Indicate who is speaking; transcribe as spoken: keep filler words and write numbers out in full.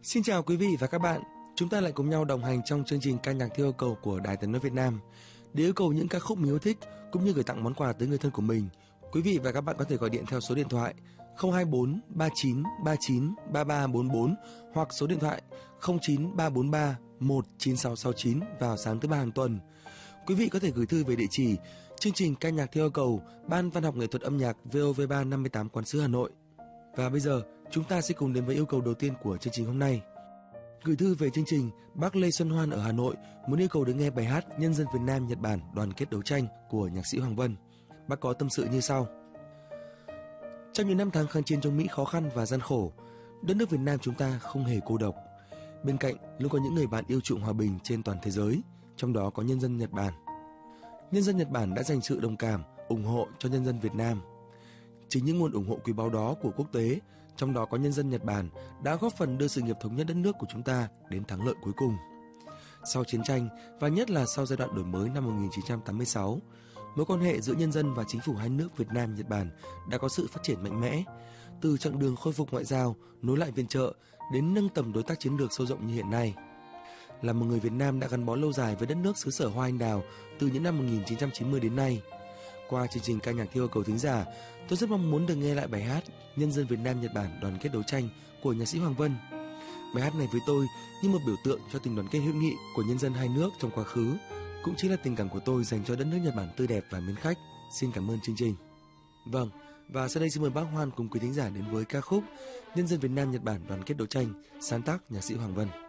Speaker 1: Xin chào quý vị và các bạn. Chúng ta lại cùng nhau đồng hành trong chương trình ca nhạc theo yêu cầu của Đài Tiếng nói Việt Nam. Để yêu cầu những ca khúc mình yêu thích cũng như gửi tặng món quà tới người thân của mình, quý vị và các bạn có thể gọi điện theo số điện thoại không hai bốn ba chín ba chín ba ba bốn bốn hoặc số điện thoại không chín ba bốn ba một chín sáu sáu chín vào sáng thứ ba hàng tuần. Quý vị có thể gửi thư về địa chỉ chương trình ca nhạc theo yêu cầu, Ban Văn học nghệ thuật âm nhạc vê o vê ba năm mươi tám Quán sứ Hà Nội. Và bây giờ chúng ta sẽ cùng đến với yêu cầu đầu tiên của chương trình hôm nay. Gửi thư về chương trình, bác Lê Xuân Hoan ở Hà Nội muốn yêu cầu được nghe bài hát Nhân dân Việt Nam Nhật Bản đoàn kết đấu tranh của nhạc sĩ Hoàng Vân. Bác có tâm sự như sau: trong những năm tháng kháng chiến chống Mỹ khó khăn và gian khổ, đất nước Việt Nam chúng ta không hề cô độc. Bên cạnh luôn có những người bạn yêu chuộng hòa bình trên toàn thế giới, trong đó có nhân dân Nhật Bản. Nhân dân Nhật Bản đã dành sự đồng cảm, ủng hộ cho nhân dân Việt Nam. Chính những nguồn ủng hộ quý báu đó của quốc tế, trong đó có nhân dân Nhật Bản, đã góp phần đưa sự nghiệp thống nhất đất nước của chúng ta đến thắng lợi cuối cùng. Sau chiến tranh, và nhất là sau giai đoạn đổi mới năm một nghìn chín trăm tám mươi sáu, mối quan hệ giữa nhân dân và chính phủ hai nước Việt Nam, Nhật Bản đã có sự phát triển mạnh mẽ. Từ chặng đường khôi phục ngoại giao, nối lại viện trợ, đến nâng tầm đối tác chiến lược sâu rộng như hiện nay. Là một người Việt Nam đã gắn bó lâu dài với đất nước xứ sở hoa anh đào từ những năm một nghìn chín trăm chín mươi đến nay. Qua chương trình ca nhạc theo yêu cầu thính giả, tôi rất mong muốn được nghe lại bài hát Nhân dân Việt Nam Nhật Bản đoàn kết đấu tranh của nhạc sĩ Hoàng Vân. Bài hát này với tôi như một biểu tượng cho tình đoàn kết hữu nghị của nhân dân hai nước trong quá khứ, cũng chính là tình cảm của tôi dành cho đất nước Nhật Bản tươi đẹp và mến khách. Xin cảm ơn chương trình. Vâng, và sau đây xin mời bác Hoan cùng quý thính giả đến với ca khúc Nhân dân Việt Nam Nhật Bản đoàn kết đấu tranh, sáng tác nhạc sĩ Hoàng Vân.